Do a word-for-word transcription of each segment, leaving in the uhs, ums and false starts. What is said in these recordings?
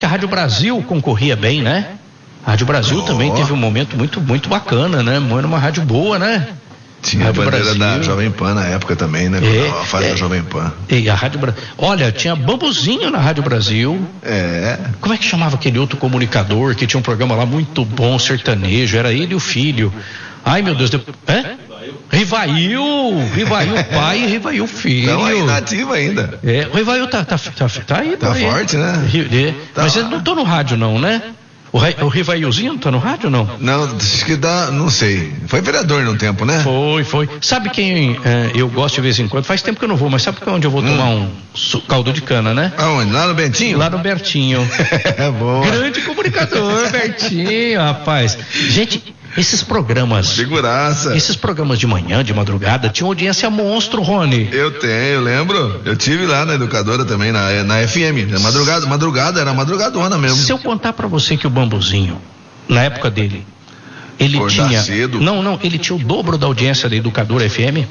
Rádio Brasil concorria bem, né? A Rádio Brasil oh. também teve um momento muito, muito bacana, né? Era uma rádio boa, né? Tinha Rádio a bandeira Brasil. Da Jovem Pan na época também, né? É, a fase é, da Jovem Pan. E a Rádio Brasil. Olha, tinha Bambuzinho na Rádio Brasil. É. Como é que chamava aquele outro comunicador que tinha um programa lá muito bom, sertanejo? Era ele e o filho. Ai, meu Deus. De... É? Rivail, Rivail pai e Rivail filho. Estão aí nativa ainda. É, o Rivail tá, tá, tá, tá aí. Tá, tá aí. Forte, né? É. Tá. Mas eles não estão no rádio não, né? O, o Rivailzinho não tá no rádio ou não? Não, acho que dá, não sei. Foi vereador num tempo, né? Foi, foi. Sabe quem é, eu gosto de vez em quando? Faz tempo que eu não vou, mas sabe onde eu vou hum. tomar um caldo de cana, né? Aonde? Lá no Bertinho? Lá no Bertinho. É bom. Grande comunicador, Bertinho, rapaz. Gente, esses programas. Figuraça. Esses programas de manhã, de madrugada, tinham audiência monstro, Rony. Eu tenho, eu lembro. Eu tive lá na Educadora também, na, na F M. Na madrugada, madrugada, era madrugadona mesmo. Se eu contar pra você que o Bambuzinho, na época dele, ele Acordar tinha. Cedo. Não, não, ele tinha o dobro da audiência da Educadora F M.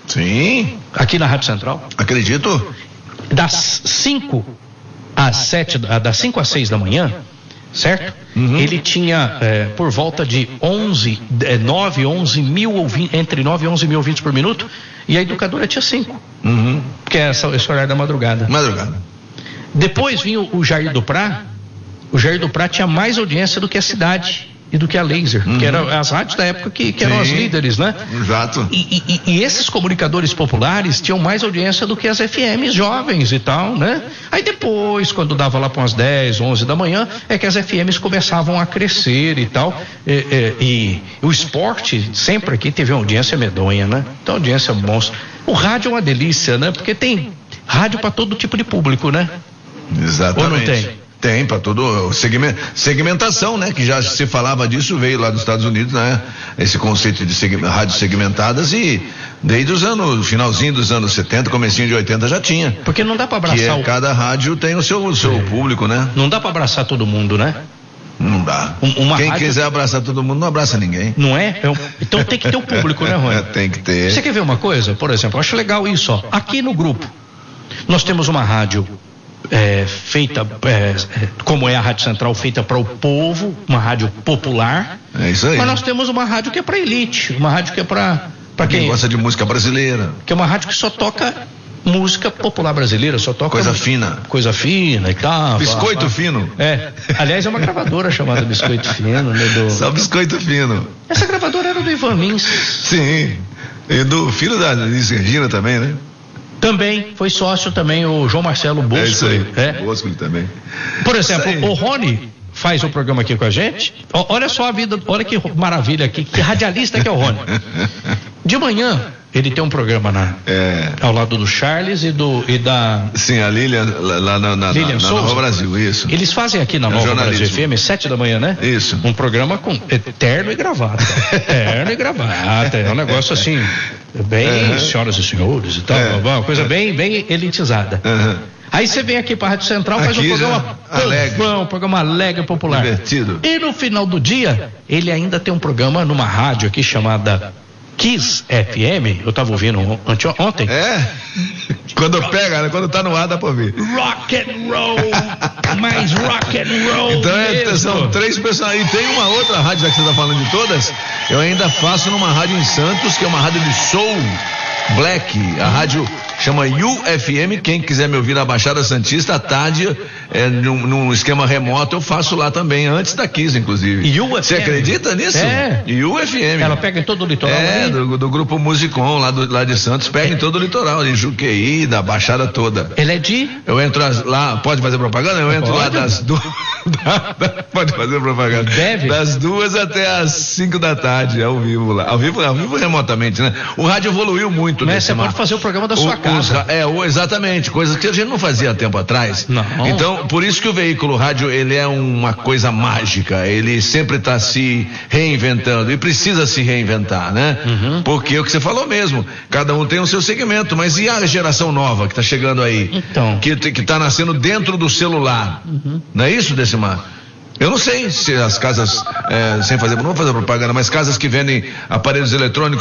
Sim. Aqui na Rádio Central. Acredito. Das cinco às sete, das cinco às seis da manhã. Certo? Uhum. Ele tinha é, por volta de onze, nove, onze mil ouvintes, entre nove e onze mil ouvintes por minuto, e a Educadora tinha cinco. Uhum. Que é essa, esse horário da madrugada. Madrugada. Depois vinha o, o Jair do Prá. O Jair do Prá tinha mais audiência do que a Cidade e do que a Laser, uhum. que eram as rádios da época que, que eram as líderes, né? Exato. E, e, e esses comunicadores populares tinham mais audiência do que as F Ms jovens e tal, né? Aí depois, quando dava lá para umas dez, onze da manhã, é que as F Ms começavam a crescer e tal. E, e, e o esporte sempre aqui teve uma audiência medonha, né? Então, audiência monstra. O rádio é uma delícia, né? Porque tem rádio para todo tipo de público, né? Exatamente. Ou não tem? Tem, para todo segmento, segmentação, né? Que já se falava disso, veio lá dos Estados Unidos, né? Esse conceito de segment, rádios segmentadas e desde os anos, finalzinho dos anos setenta, comecinho de oitenta já tinha. Porque não dá para abraçar. Que é, o... cada rádio tem o seu, o seu é. público, né? Não dá para abraçar todo mundo, né? Não dá. Uma Quem rádio... quiser abraçar todo mundo, não abraça ninguém. Não é? é um... Então tem que ter o público, né, Rony? Tem que ter. Você quer ver uma coisa? Por exemplo, eu acho legal isso, ó. Aqui no grupo, nós temos uma rádio É, feita, é, como é a Rádio Central, feita para o povo, uma rádio popular. É isso aí. Mas nós temos uma rádio que é para elite, uma rádio que é para para quem, quem gosta de música brasileira. Que é uma rádio que só toca música popular brasileira, só toca coisa fina, coisa fina e tal. Biscoito pá, fino. É, aliás é uma gravadora chamada Biscoito Fino, né? Do... Só Biscoito Fino. Essa gravadora era do Ivan Lins. Sim. E do filho da Liz Regina também, né? Também, foi sócio também o João Marcelo Bosco. É isso aí, é. Bosco também. Por exemplo, o Rony faz o programa aqui com a gente. O, olha só a vida, olha que maravilha aqui, que radialista que é o Rony. De manhã, ele tem um programa na, é. ao lado do Charles e, do, e da... Sim, a Lilian, lá na, na, Lilian na, na Nova Brasil, isso. Eles fazem aqui na é Nova Brasil F M, sete da manhã, né? Isso. Um programa com terno e gravata. Terno e gravata, é um negócio assim... Bem, uhum. senhoras e senhores e tal, é. uma coisa bem, bem elitizada. Uhum. Aí você vem aqui para a Rádio Central, faz um programa alegre, um programa alegre, popular. Divertido. E no final do dia, ele ainda tem um programa numa rádio aqui chamada Kiss F M. Eu estava ouvindo ontem. É? Quando pega, quando tá no ar dá pra ouvir. Rock and roll, mais rock and roll. Então é, são três pessoas. E tem uma outra rádio, já que você tá falando de todas, eu ainda faço numa rádio em Santos, que é uma rádio de soul black. A rádio chama U F M. Quem quiser me ouvir na Baixada Santista, à tarde, é, num, num esquema remoto, eu faço lá também, antes da Kiss, inclusive. U F M. Você acredita nisso? É. U F M. Ela pega em todo o litoral. É, do, do grupo Musicom, lá, do, lá de Santos, pega é. em todo o litoral, em Juqueí, da Baixada toda. Ela é de? Eu entro as, lá, pode fazer propaganda? Eu entro pode. lá das duas. Pode fazer propaganda. Deve. Das duas até as cinco da tarde, ao vivo lá. Ao vivo, ao vivo remotamente, né? O rádio evoluiu muito. Mas você pode fazer o programa da sua o, casa. Os, é, o, exatamente, coisas que a gente não fazia há tempo atrás. Não. Então, por isso que o veículo rádio, ele é uma coisa mágica, ele sempre está se reinventando e precisa se reinventar, né? Uhum. Porque é o que você falou mesmo, cada um tem o seu segmento, mas e a geração nova que está chegando aí? Então. Que, que tá nascendo dentro do celular. Uhum. Não é isso, Decimar? Eu não sei se as casas, é, sem fazer, não vou fazer propaganda, mas casas que vendem aparelhos eletrônicos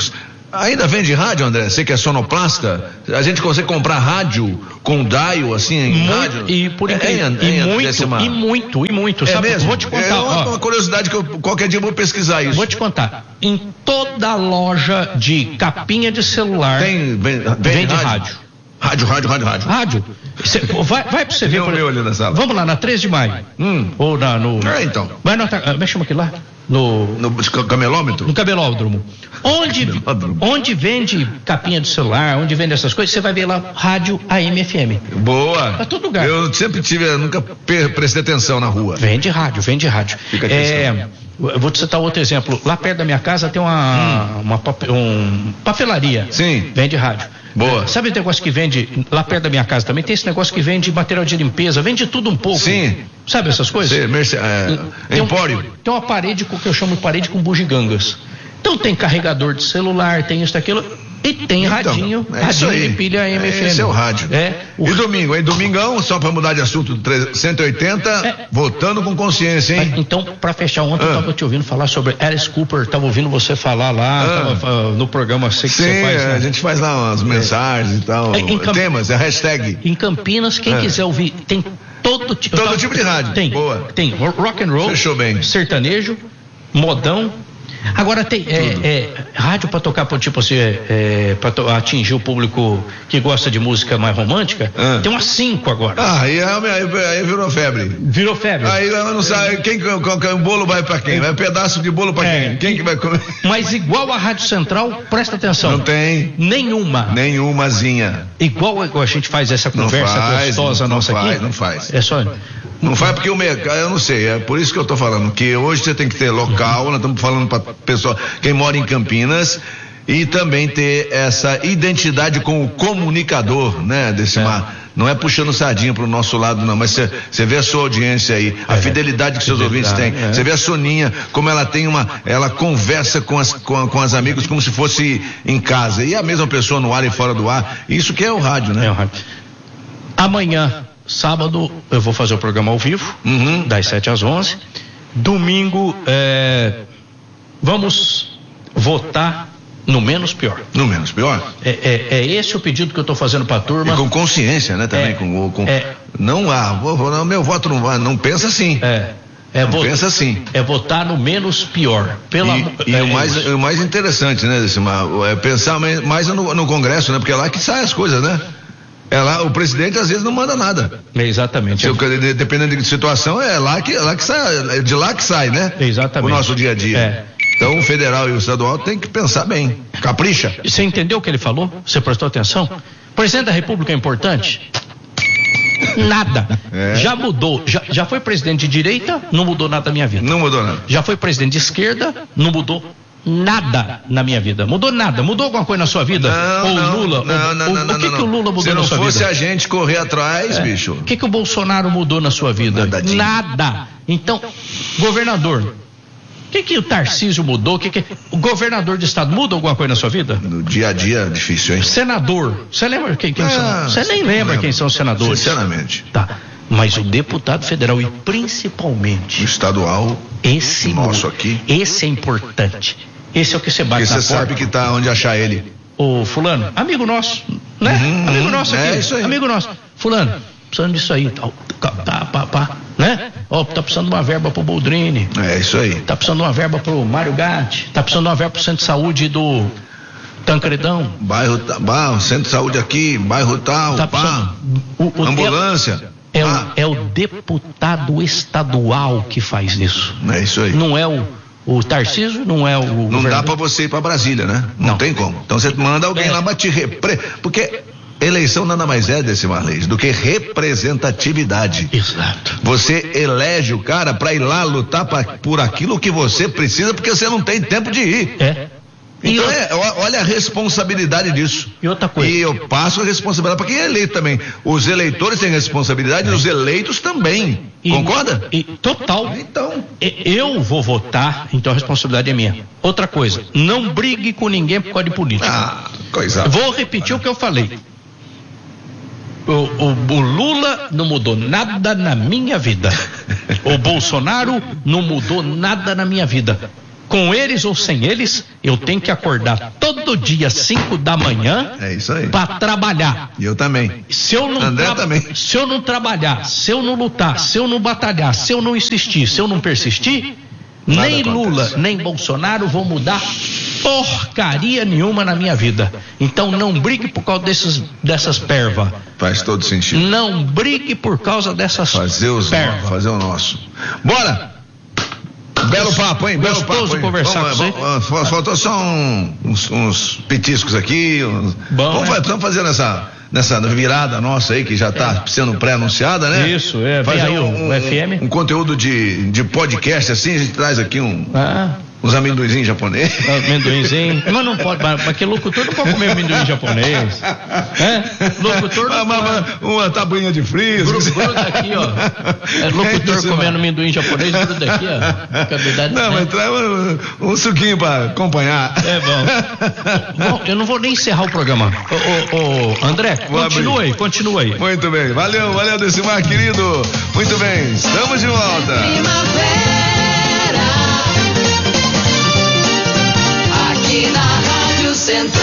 Ainda vende rádio, André? Você que é sonoplasta? A gente consegue comprar rádio com dial, assim, em muito, rádio? E por incrível, é, é, e, é, muito, uma... e muito, e muito, é sabe? Mesmo? Vou te contar. É uma, ó, uma curiosidade que eu, qualquer dia eu vou pesquisar isso. Vou te contar. Em toda loja de capinha de celular Tem, vem, vem vende rádio. rádio. Rádio, rádio, rádio, rádio. Rádio. Cê, vai, vai pra você ver. Por... ali na sala. Vamos lá, na três de maio. Hum. Ou na, no. É, então. Vai no. Como é que chama aquilo lá? No. No camelômetro? No cabelódromo. Onde, cabelódromo. Onde vende capinha de celular, onde vende essas coisas, você vai ver lá rádio A M F M. Boa. Pra todo lugar. Eu sempre tive, eu nunca prestei atenção na rua. Vende rádio, vende rádio. Fica aqui. É. Eu vou te citar outro exemplo. Lá perto da minha casa tem uma, hum. uma papel, um, papelaria. Sim. Vende rádio. Boa. Sabe o negócio que vende lá perto da minha casa também? Tem esse negócio que vende material de limpeza, vende tudo um pouco. Sim. Sabe essas coisas? Sim, merce, é, tem empório. Um, tem uma parede que eu chamo de parede com bugigangas. Então tem carregador de celular, tem isso, aquilo. E tem então, radinho, é radinho de pilha A M F M. Esse é o rádio. É, o... E domingo, hein? Domingão, só para mudar de assunto, cento e oitenta, é. Votando com consciência, hein? Então, para fechar, ontem ah. eu tava te ouvindo falar sobre Alice Cooper, tava ouvindo você falar lá, ah. tava, uh, no programa sei que Sim, você faz. Né? A gente faz lá umas mensagens é. e tal, é, Camp... temas, é hashtag. Em Campinas, quem ah. quiser ouvir, tem todo tipo... Todo tipo de rádio, tem, boa. Tem rock and roll, fechou bem. Sertanejo, modão. Agora tem é, é, rádio para tocar, tipo assim, é, para atingir o público que gosta de música mais romântica. Ah. Tem umas cinco agora. Ah, aí, aí, aí virou febre. Virou febre. Aí não sabe quem o bolo vai para quem? Vai um pedaço de bolo para é. quem? Quem que vai comer? Mas igual a Rádio Central, presta atenção. Não tem. Nenhuma. Nenhumazinha. Igual a gente faz essa conversa não faz, gostosa não, nossa não faz, aqui. Não faz. É só. Não faz porque o mercado, eu não sei, é por isso que eu tô falando, que hoje você tem que ter local, nós estamos falando para pessoa, quem mora em Campinas, e também ter essa identidade com o comunicador, né, desse é. mar. Não é puxando sardinha pro nosso lado, não, mas você vê a sua audiência aí, a é. fidelidade que seus ouvintes têm. Você é. vê a Soninha, como ela tem uma, ela conversa com as, com, com as amigas como se fosse em casa. E a mesma pessoa no ar e fora do ar. Isso que é o rádio, né? É o rádio. Amanhã, sábado, eu vou fazer o programa ao vivo, uhum. das sete às onze. Domingo, é, vamos votar no menos pior. No menos pior? É, é, é esse o pedido que eu estou fazendo para a turma. E com consciência, né? Também, é, com, com é, não há, ah, meu voto não vai, não pensa assim. É. É não pensa assim. É votar no menos pior. Pela, e e é, o, mais, o mais interessante, né, Decimar, é pensar mais, mais no, no Congresso, né? Porque é lá que saem as coisas, né? É lá, o presidente às vezes não manda nada. É exatamente. Se, dependendo de situação, é lá que, é lá que sai, é de lá que sai, né? Exatamente. O nosso dia a dia. É. Então o federal e o estadual tem que pensar bem. Capricha. Você entendeu o que ele falou? Você prestou atenção? O presidente da República é importante? Nada. É. Já mudou. Já, já foi presidente de direita, não mudou nada na minha vida. Não mudou nada. Já foi presidente de esquerda, não mudou nada na minha vida. Mudou nada. Mudou alguma coisa na sua vida? Não, ou não, Lula? Não, ou, não, ou, não, não, o que, não, que o Lula mudou na sua vida? Se não fosse a gente correr atrás, é. bicho. O que, que o Bolsonaro mudou na sua vida? Nadadinho. Nada. Então, governador, o que, que o Tarcísio mudou? O que, que o governador de estado muda alguma coisa na sua vida? No dia a dia é difícil, hein? Senador, você lembra quem, quem ah, são? Você nem lembra quem são os senadores? Sinceramente. Tá. Mas o deputado federal e principalmente o estadual, esse nosso aqui, esse é importante. Esse é o que você bate na porta. Você sabe que tá onde achar ele. Ô fulano, amigo nosso, né? Uhum, amigo nosso aqui, é isso aí. amigo nosso. Fulano, precisando disso aí, tal, tá, pá, pá, né? Ó, tá precisando de uma verba pro Boldrini. É isso aí. Tá precisando de uma verba pro Mário Gatti, tá precisando de uma verba pro Centro de Saúde do Tancredão. Bairro, tá, Centro de Saúde aqui, bairro tal, tá pá, o, o ambulância. É, ah. o, é o deputado estadual que faz isso. É isso aí. Não é o, o Tarcísio, não é o. Não governador. Dá para você ir para Brasília, né? Não, não tem como. Então você manda alguém é. lá para te repre... Porque eleição nada mais é, desse Marlês, do que representatividade. Exato. Você elege o cara para ir lá lutar pra, por aquilo que você precisa, porque você não tem tempo de ir. É. Então, eu... é, olha a responsabilidade disso. E outra coisa. E eu passo a responsabilidade para quem é eleito também. Os eleitores têm responsabilidade é. e os eleitos também. E, Concorda? E, total. Então. Eu vou votar, então a responsabilidade é minha. Outra coisa, não brigue com ninguém por causa de política. Ah, coisa. Vou repetir ah. o que eu falei. O, o, o Lula não mudou nada na minha vida. O Bolsonaro não mudou nada na minha vida. com eles ou sem eles, eu tenho que acordar todo dia cinco da manhã. É isso aí. Para trabalhar. E eu também. Se eu não André tra... também. Se eu não trabalhar, se eu não lutar, se eu não batalhar, se eu não insistir, se eu não persistir, nada nem acontece. Lula, nem Bolsonaro vão mudar porcaria nenhuma na minha vida. Então não brigue por causa desses, dessas pervas. Faz todo sentido. Não brigue por causa dessas fazer os pervas. Fazer o nosso. Bora! Belo papo, hein? Belo Gostoso papo, hein? Conversar vamos, com você. Vamos, faltou só um, uns, uns petiscos aqui. Uns... Bom, vamos, né? vamos fazer nessa, nessa virada nossa aí, que já está é. sendo pré-anunciada, né? Isso, é. Fazer aí um, o F M. Um, um conteúdo de, de podcast assim, a gente traz aqui um... Ah. Uns amendoinzinhos japoneses. Amendoinzinho. Mas não pode, porque locutor não pode comer amendoim japonês. É? Locutor não uma, uma, uma tabuinha de frio. Gruda aqui, ó. É locutor é comendo amendoim japonês, gruda aqui, ó. Cabidade, não, né? mas traz um, um suquinho pra acompanhar. É bom. Bom, eu não vou nem encerrar o programa. Ô, ô, ô André, vou continua abrir. aí, continua aí. Muito bem. Valeu, valeu, Decimar, querido. Muito bem, estamos de volta. Na Rádio Central.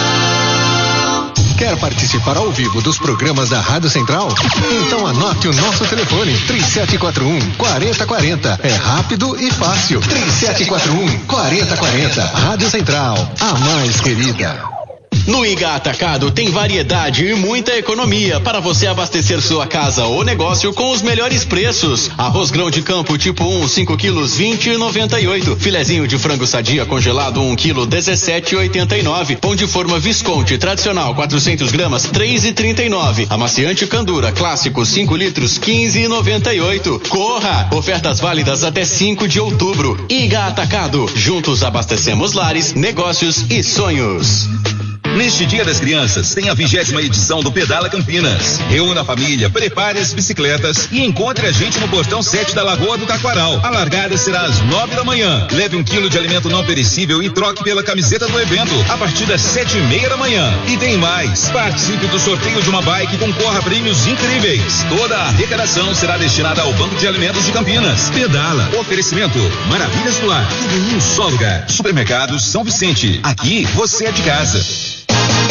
Quer participar ao vivo dos programas da Rádio Central? Então anote o nosso telefone três sete quatro um, quatro zero quatro zero. É rápido e fácil. três sete quatro um, quatro zero quatro zero. Rádio Central, a mais querida. No Iga Atacado tem variedade e muita economia para você abastecer sua casa ou negócio com os melhores preços. Arroz grão de campo tipo um, cinco quilos, vinte e noventa e oito. Filezinho de frango sadia congelado um quilo, dezessete e oitenta e nove. Pão de forma Visconti tradicional quatrocentos gramas, três e trinta e nove. Amaciante Candura clássico cinco litros, quinze e noventa e oito. Corra! Ofertas válidas até cinco de outubro. Iga Atacado. Juntos abastecemos lares, negócios e sonhos. Neste Dia das Crianças, tem a vigésima edição do Pedala Campinas. Reúna a família, prepare as bicicletas e encontre a gente no portão sete da Lagoa do Taquaral. A largada será às nove da manhã. Leve um quilo de alimento não perecível e troque pela camiseta do evento a partir das sete e meia da manhã. E tem mais. Participe do sorteio de uma bike e concorra a prêmios incríveis. Toda a arrecadação será destinada ao Banco de Alimentos de Campinas. Pedala. Oferecimento Maravilhas do Lar. Tudo em um só lugar. Supermercados São Vicente. Aqui você é de casa.